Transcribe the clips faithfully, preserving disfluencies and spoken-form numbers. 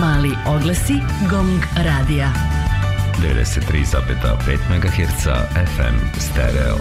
Mali oglasi Gong radija. devedeset tri zarez pet megaherca F M stereo.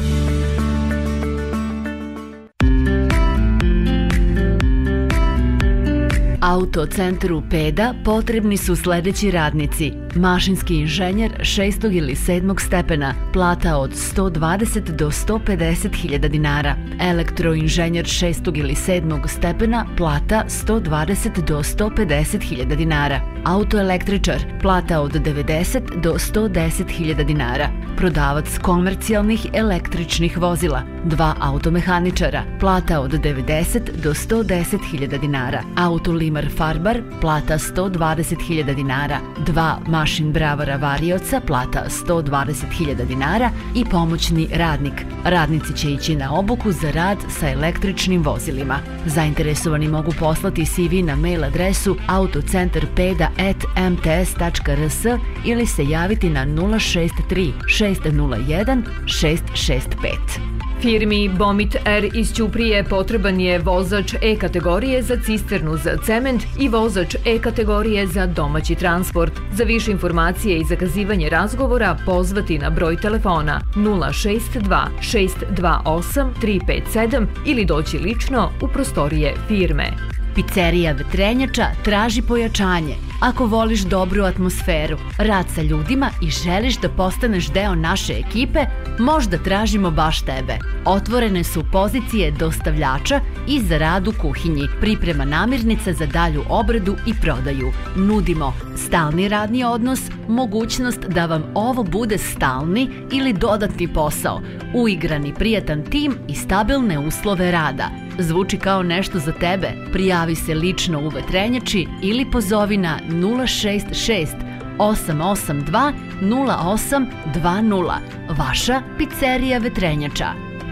Autocentru Peda potrebni su sljedeći radnici: mašinski inženjer šestog ili sedmog stepena, plata od sto dvadeset do sto pedeset hiljada dinara; elektroinženjer šestog ili sedmog stepena, plata sto dvadeset do sto pedeset hiljada dinara; autoelektričar, plata od devedeset do sto deset hiljada dinara; prodavac komercijalnih električnih vozila, dva automehaničara, plata od devedeset do sto deset hiljada dinara; autolimar farbar, plata sto dvadeset hiljada dinara; dva mašin bravara varioca, plata sto dvadeset hiljada dinara i pomoćni radnik. Radnici će ići na obuku za rad sa električnim vozilima. Zainteresovani mogu poslati C V na mail adresu autocentarpeda at m t s tačka r s ili se javiti na nula šest tri šest nula jedan šest šest pet. Firmi Bomit Air iz Ćuprije potreban je vozač E kategorije za cisternu za cement i vozač E kategorije za domaći transport. Za više informacije i zakazivanje razgovora pozvati na broj telefona nula šest dva šest dva osam tri pet sedam ili doći lično u prostorije firme. Pizzerija Vetrenjača traži pojačanje. Ako voliš dobru atmosferu, rad sa ljudima i želiš da postaneš deo naše ekipe, možda tražimo baš tebe. Otvorene su pozicije dostavljača i za rad u kuhinji, priprema namirnica za dalju obradu i prodaju. Nudimo stalni radni odnos, mogućnost da vam ovo bude stalni ili dodatni posao, uigrani prijatan tim i stabilne uslove rada. Zvuči kao nešto za tebe? Prijavi se lično u Vetrenjači ili pozovi na nula šest šest osam osam dva nula osam dva nula. Vaša pizzerija Vetrenjača.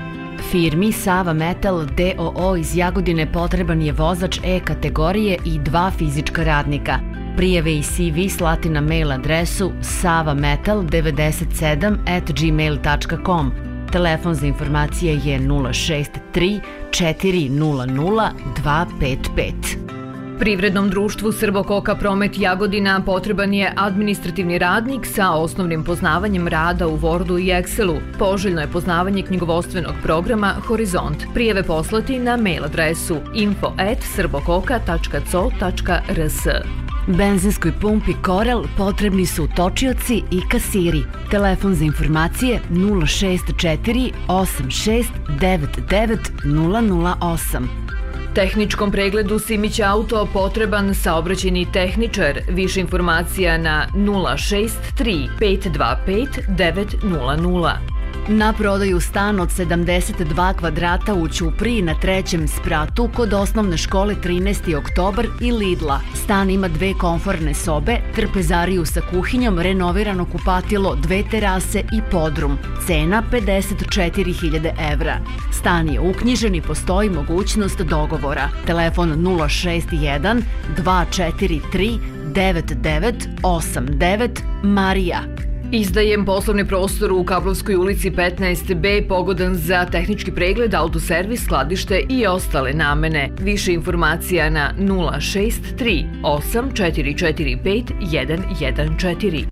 Firmi Sava Metal D O O iz Jagodine potreban je vozač E kategorije i dva fizička radnika. Prijave i C V slati na mail adresu savametal devedeset sedam at gmail tačka com. Telefon za informacije je nula šest tri četiri nula nula dva pet pet. Privrednom društvu Srbokoka Promet Jagodina potreban je administrativni radnik sa osnovnim poznavanjem rada u Wordu i Excelu. Poželjno je poznavanje knjigovodstvenog programa Horizont. Prijave poslati na mail adresu info at srbokoka tačka co tačka r s. Benzinskoj pumpi Korel potrebni su točioci i kasiri. Telefon za informacije nula šest četiri osam šest devet devet nula nula osam. Tehničkom pregledu Simić Auto potreban saobraćajni tehničar. Više informacija na nula šest tri pet dva pet devet nula nula. Na prodaju stan od sedamdeset dva kvadrata u Ćupriji na trećem spratu kod osnovne škole trinaesti oktobar i Lidla. Stan ima dve komforne sobe, trpezariju sa kuhinjom, renovirano kupatilo, dve terase i podrum. Cena pedeset četiri hiljade evra. Stan je uknjižen i postoji mogućnost dogovora. Telefon nula šest jedan dva četiri tri devet devet osam devet. Marija. Izdajem poslovni prostor u Kablovskoj ulici petnaest B, pogodan za tehnički pregled, autoservis, skladište i ostale namene. Više informacija na nula šest tri osam četiri četiri pet jedan jedan četiri.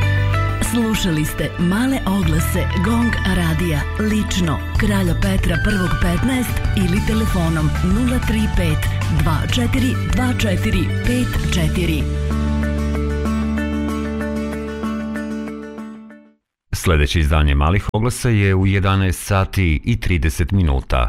Slušali ste male oglase Gong radija, lično Kralja Petra prvog petnaest ili telefonom nula tri pet dva četiri dva četiri pet četiri. Sljedeće izdanje malih oglasa je u jedanaest sati i trideset minuta.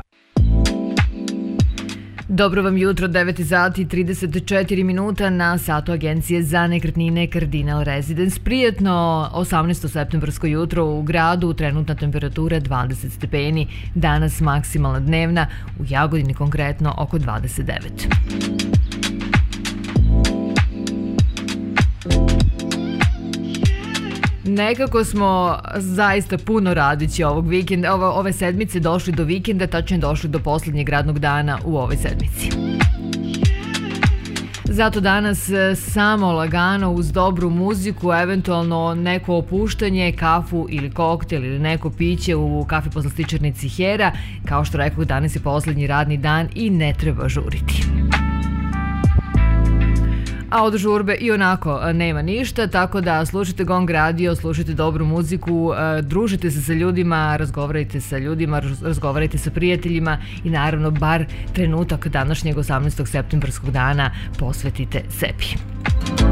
Dobro vam jutro, devet sati i trideset četiri minuta na satu Agencije za nekretnine Cardinal Residence. Prijatno osamnaesto septembarsko jutro u gradu, trenutna temperatura dvadeset stepeni, danas maksimalna dnevna, u Jagodini konkretno oko dvadeset devet. Nekako smo zaista puno radići ovog vikenda, ove, ove sedmice došli do vikenda, tačnije došli do posljednjeg radnog dana u ovoj sedmici. Zato danas samo lagano uz dobru muziku, eventualno neko opuštanje, kafu ili koktel ili neko piće u kafi poslastičarnici Hera. Kao što rekao, danas je posljednji radni dan i ne treba žuriti. A od žurbe i onako nema ništa, tako da slušajte Gong Radio, slušajte dobru muziku, družite se sa ljudima, razgovarajte sa ljudima, razgovarajte sa prijateljima i naravno bar trenutak današnjeg osamnaestog septembarskog dana posvetite sebi.